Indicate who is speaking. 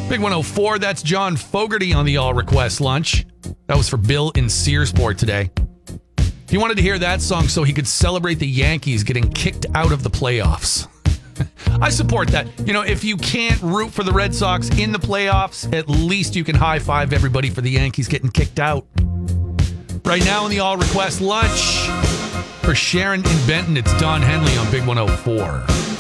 Speaker 1: Big 104, that's John Fogerty on the All Request Lunch. That was for Bill in Searsport today. He wanted to hear that song so he could celebrate the Yankees getting kicked out of the playoffs. I support that. You know, if you can't root for the Red Sox in the playoffs, at least you can high-five everybody for the Yankees getting kicked out. Right now on the All Request Lunch, for Sharon in Benton, it's Don Henley on Big 104.